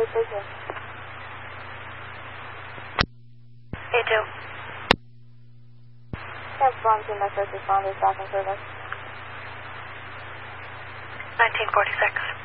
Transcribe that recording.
speaking. Me too. Cancel Farm Team, my first responders back in service. 1946.